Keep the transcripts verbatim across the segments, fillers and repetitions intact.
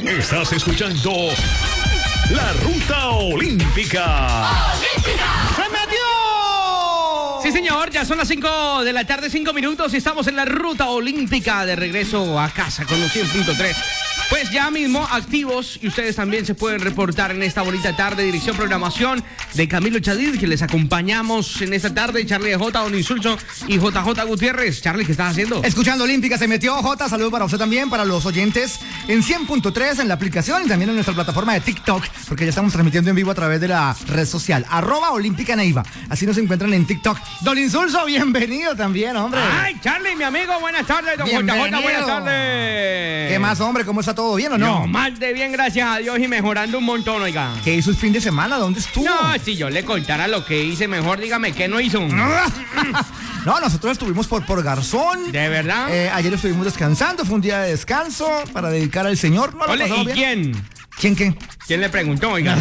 Estás escuchando La Ruta Olímpica. ¡Se metió! Sí, señor, ya son las cinco de la tarde, cinco minutos y estamos en la Ruta Olímpica de regreso a casa con los cien punto tres. Pues ya mismo activos y ustedes también se pueden reportar en esta bonita tarde. Dirección programación de Camilo Chadid, que les acompañamos en esta tarde. Charlie de J, Don Insulso y J J Gutiérrez. Charlie, ¿qué estás haciendo? Escuchando Olímpica, se metió J. Saludos para usted también, para los oyentes en cien punto tres en la aplicación y también en nuestra plataforma de TikTok, porque ya estamos transmitiendo en vivo a través de la red social, arroba Olímpica Neiva. Así nos encuentran en TikTok. Don Insulso, bienvenido también, hombre. Ay, Charlie, mi amigo, buenas tardes. Don J J, buenas tardes. ¿Qué más, hombre? ¿Cómo está todo bien o no? No, más de bien, gracias a Dios y mejorando un montón, oiga. ¿Qué hizo el fin de semana? ¿Dónde estuvo? No, si yo le contara lo que hice, mejor dígame qué no hizo. No, nosotros estuvimos por, por Garzón. ¿De verdad? Eh, ayer estuvimos descansando, fue un día de descanso para dedicar al Señor. ¿No lo Ole, pasamos ¿y bien? quién? ¿Quién qué? ¿Quién le preguntó, oiga?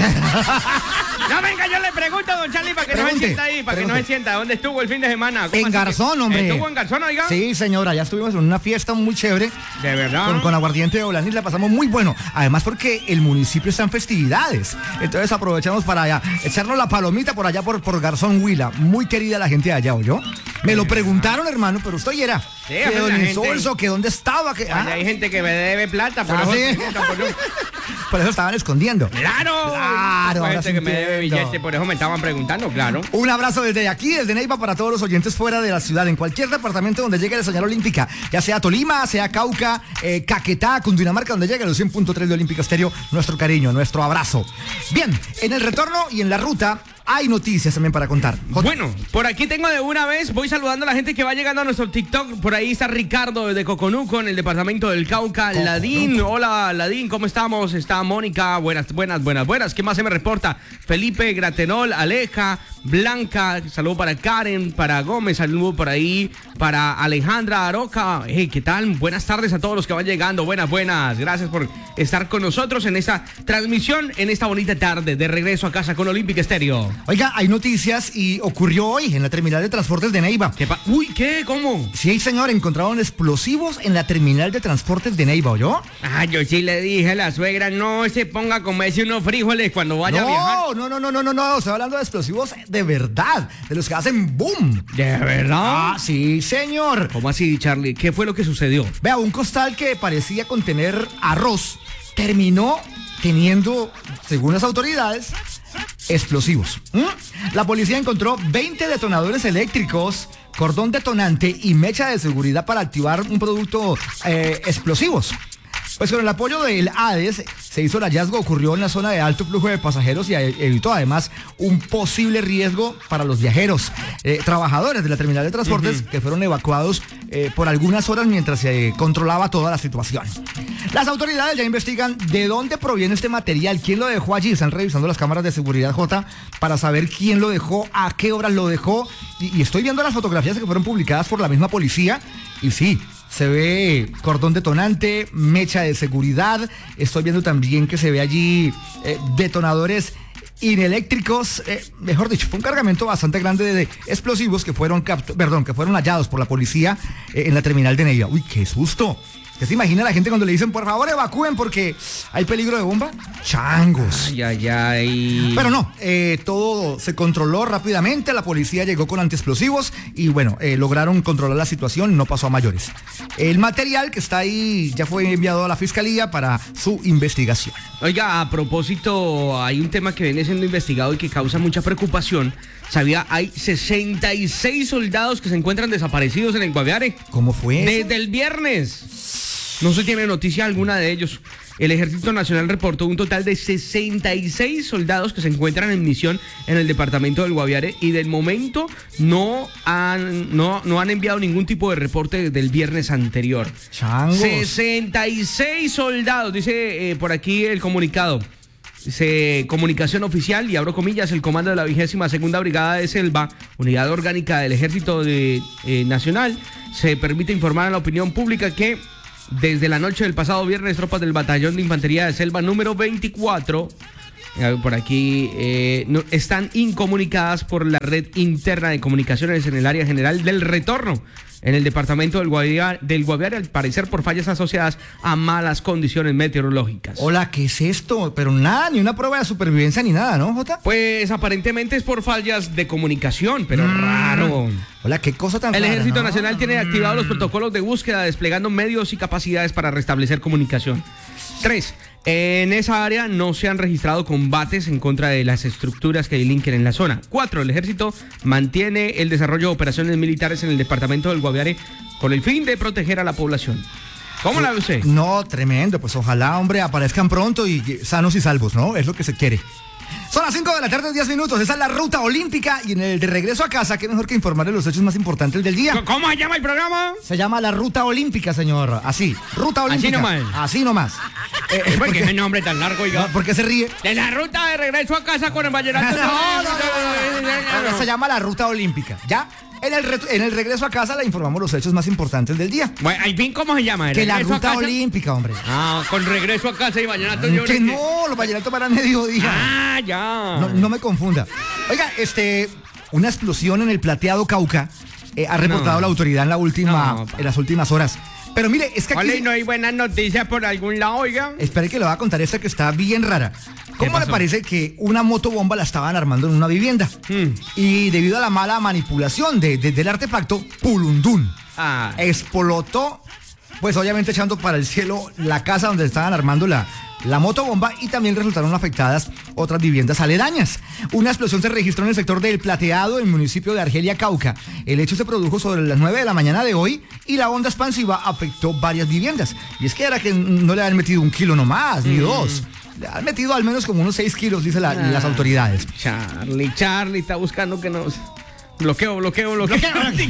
No, venga, yo le pregunto, don Charlie, para que Pregunte, no se sienta ahí, para pregunte. que no se sienta. ¿Dónde estuvo el fin de semana? ¿Cómo En así que- Garzón, hombre. ¿Estuvo en Garzón, oiga? Sí, señora, ya estuvimos en una fiesta muy chévere. ¿De verdad? Con, con aguardiente de Olanis la pasamos muy bueno. Además porque el municipio está en festividades. Entonces aprovechamos para allá, echarnos la palomita por allá por, por Garzón Huila. Muy querida la gente de allá, ¿oyó? Me lo preguntaron, hermano, pero usted era. Sí, que hombre, don la gente- Insulso, que dónde estaba, que. Oye, ah, hay gente que me debe plata, por Ah, eso ¿sí? pregunta, por eso. por eso estaban escondiendo. ¡Claro! Claro, Hay ahora gente sí que me debe entiendo. billete, por eso me estaban preguntando, claro. Un abrazo desde aquí, desde Neiva, para todos los oyentes fuera de la ciudad, en cualquier departamento donde llegue la señal olímpica, ya sea Tolima, sea Cauca, eh, Caquetá, Cundinamarca, donde llegue los cien punto tres de Olímpica Estéreo, nuestro cariño, nuestro abrazo. Bien, en el retorno y en la ruta hay noticias también para contar. J- Bueno, por aquí tengo de una vez, voy saludando a la gente que va llegando a nuestro TikTok. Por ahí está Ricardo de Coconuco, en el departamento del Cauca. Coconuco. Ladín, hola Ladín, ¿cómo estamos? Está Mónica, buenas, buenas, buenas, buenas. ¿Qué más se me reporta? Felipe, Gratenol, Aleja, Blanca, saludo para Karen, para Gómez, saludo por ahí, para Alejandra Aroca. Hey, ¿qué tal? Buenas tardes a todos los que van llegando, buenas, buenas. Gracias por estar con nosotros en esta transmisión, en esta bonita tarde de regreso a casa con Olímpica Estéreo. Oiga, hay noticias y ocurrió hoy en la terminal de transportes de Neiva. ¿Qué pa- Uy, ¿qué? ¿Cómo? Sí, señor, encontraron explosivos en la terminal de transportes de Neiva, ¿oyó? Ah, yo sí le dije a la suegra, no se ponga a comerse unos frijoles cuando vaya a viajar. No, no, no, no, no, no, no, estoy hablando de explosivos de verdad, de los que hacen boom. ¿De verdad? Ah, sí, señor. ¿Cómo así, Charlie? ¿Qué fue lo que sucedió? Vea, un costal que parecía contener arroz terminó teniendo, según las autoridades, explosivos. ¿Mm? La policía encontró veinte detonadores eléctricos, cordón detonante y mecha de seguridad para activar un producto eh, explosivos. Pues con el apoyo del ADES se hizo el hallazgo, ocurrió en la zona de alto flujo de pasajeros y evitó además un posible riesgo para los viajeros. Eh, trabajadores de la terminal de transportes uh-huh. que fueron evacuados eh, por algunas horas mientras se controlaba toda la situación. Las autoridades ya investigan de dónde proviene este material, quién lo dejó allí. Están revisando las cámaras de seguridad, J, para saber quién lo dejó, a qué horas lo dejó. Y, y estoy viendo las fotografías que fueron publicadas por la misma policía y sí, se ve cordón detonante, mecha de seguridad. Estoy viendo también que se ve allí eh, detonadores ineléctricos. Eh, mejor dicho, fue un cargamento bastante grande de explosivos que fueron, capt- perdón, que fueron hallados por la policía eh, en la terminal de Neiva. Uy, qué susto. ¿Qué se imagina la gente cuando le dicen, por favor, evacúen porque hay peligro de bomba? Changos. Ay, ay, ay. Pero no, eh, todo se controló rápidamente, la policía llegó con antiexplosivos y bueno, eh, lograron controlar la situación, no pasó a mayores. El material que está ahí ya fue enviado a la fiscalía para su investigación. Oiga, a propósito, hay un tema que viene siendo investigado y que causa mucha preocupación. ¿Sabía? Hay sesenta y seis soldados que se encuentran desaparecidos en el Guaviare. ¿Cómo fue eso? Desde el viernes. No se tiene noticia alguna de ellos. El Ejército Nacional reportó un total de sesenta y seis soldados que se encuentran en misión en el departamento del Guaviare y del momento no han, no, no han enviado ningún tipo de reporte del viernes anterior. Changos. sesenta y seis soldados, dice eh, por aquí el comunicado. Dice, comunicación oficial, y abro comillas, el comando de la vigésima segunda brigada de Selva, unidad orgánica del Ejército de, eh, Nacional, se permite informar a la opinión pública que desde la noche del pasado viernes, tropas del batallón de infantería de Selva número veinticuatro, eh, por aquí, eh, no, están incomunicadas por la red interna de comunicaciones en el área general del retorno. en el departamento del Guaviare, del Guaviare, al parecer por fallas asociadas a malas condiciones meteorológicas. Hola, ¿qué es esto? Pero nada, ni una prueba de supervivencia ni nada, ¿no, Jota? Pues aparentemente es por fallas de comunicación, pero mm. raro. Hola, qué cosa tan El rara, Ejército ¿no? Nacional tiene activados los protocolos de búsqueda, desplegando medios y capacidades para restablecer comunicación. Tres, en esa área no se han registrado combates en contra de las estructuras que delinquen en la zona. Cuatro, el Ejército mantiene el desarrollo de operaciones militares en el departamento del Guaviare con el fin de proteger a la población. ¿Cómo la ve usted? No, tremendo, pues ojalá, hombre, aparezcan pronto y sanos y salvos, ¿no? Es lo que se quiere. Son las cinco de la tarde, diez minutos. Esa es la ruta olímpica. Y en el de regreso a casa, qué mejor que informarle los hechos más importantes del día. ¿Cómo se llama el programa? Se llama la ruta olímpica, señor. Así, ruta olímpica. Así nomás. Así nomás. Eh, ¿Por qué ese nombre tan largo, oiga? No, ¿por qué se ríe? De la ruta de regreso a casa con el vallenato. no, no, no, no, no. Se llama la ruta olímpica. ¿Ya? En el, re en el regreso a casa le informamos los hechos más importantes del día. Bueno, ¿al fin cómo se llama? Que la ruta olímpica, hombre. Ah, con regreso a casa y vallenato. Yo que no, los vallenatos para mediodía. Ah, ya. No, no me confunda. Oiga, este, una explosión en el Plateado Cauca eh, ha reportado no. la autoridad en la última, no, en las últimas horas. Pero mire, es que aquí... Vale, no hay buenas noticias por algún lado, oiga. Espere que le voy a contar esta que está bien rara. ¿Cómo le parece que una motobomba la estaban armando en una vivienda? Hmm. Y debido a la mala manipulación de, de, del artefacto, pulundún, ah. explotó, pues obviamente echando para el cielo la casa donde estaban armando la, la motobomba, y también resultaron afectadas otras viviendas aledañas. Una explosión se registró en el sector del Plateado, en el municipio de Argelia, Cauca. El hecho se produjo sobre las nueve de la mañana de hoy y la onda expansiva afectó varias viviendas. Y es que era que no le habían metido un kilo nomás, ni mm. dos. Le han metido al menos como unos seis kilos, dice la, ah, las autoridades. Charlie, Charlie está buscando que nos... Bloqueo, bloqueo, bloqueo.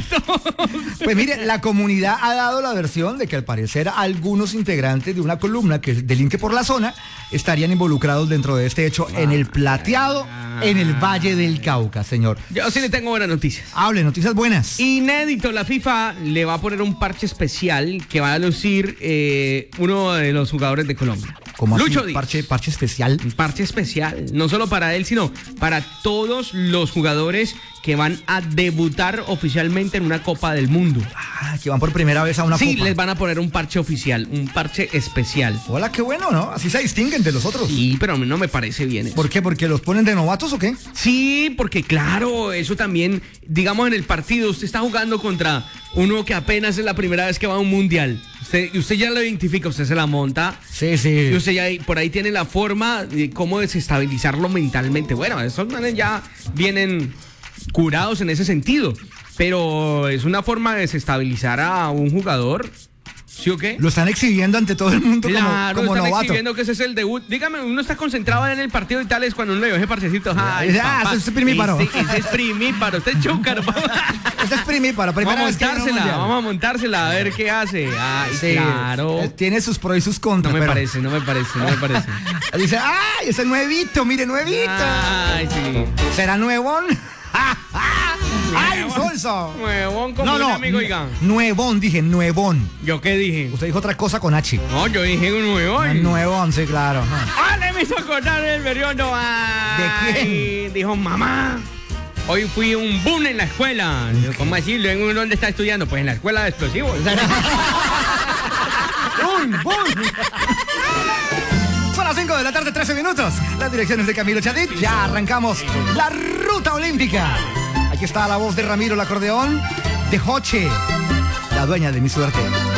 Pues mire, la comunidad ha dado la versión de que al parecer algunos integrantes de una columna que delinque por la zona estarían involucrados dentro de este hecho en el Plateado, en el Valle del Cauca, señor. Yo sí le tengo buenas noticias. Hable, noticias buenas. Inédito, la FIFA le va a poner un parche especial que va a lucir eh, uno de los jugadores de Colombia. ¿Cómo así? Lucho Díaz. Parche, parche especial. Un parche especial, no solo para él, sino para todos los jugadores que van a debutar oficialmente en una Copa del Mundo. Ah, que van por primera vez a una sí, Copa. Sí, les van a poner un parche oficial, un parche especial. Hola, qué bueno, ¿no? Así se distinguen de los otros. Sí, pero a mí no me parece bien eso. ¿Por qué? ¿Porque los ponen de novatos o qué? Sí, porque claro, eso también, digamos en el partido, usted está jugando contra uno que apenas es la primera vez que va a un mundial. Usted, usted ya lo identifica, usted se la monta. Sí, sí. Y usted ya por ahí tiene la forma de cómo desestabilizarlo mentalmente. Bueno, esos manes ya vienen curados en ese sentido, pero es una forma de desestabilizar a un jugador, ¿sí o qué? Lo están exhibiendo ante todo el mundo claro, como, como están novato. exhibiendo que ese es el debut. Dígame, uno está concentrado en el partido y tal, es cuando uno le dio ese parchecito. Ay, ah, papá, ese es primíparo. Ese, ese es primíparo, usted es chúcaro. Ese es primíparo, primera vamos vez a montársela, que vamos a montársela, a ver qué hace. Ay, sí, claro. Tiene sus pros y sus contras. No me pero... parece, no me parece, no me parece. Dice, ay, ese nuevito, mire, nuevito. Ay, sí. ¿Será nuevón? ¡Ay, Solso! Nuevón como no, un no, amigo, oiga. Nuevón, dije, nuevón. ¿Yo qué dije? Usted dijo otra cosa con H. No, yo dije un nuevón. Nuevón, sí, claro. ¡Ah, le me hizo acordar el periodo! ¿De quién? Dijo, mamá, hoy fui un boom en la escuela. Digo, ¿cómo decirlo? ¿En dónde está estudiando? Pues en la escuela de explosivos. ¡Un boom! Son las cinco de la tarde, trece minutos. Las direcciones de Camilo Chadid. Ya arrancamos la ruta olímpica. Aquí está la voz de Ramiro, el acordeón, de Joche, la dueña de mi suerte.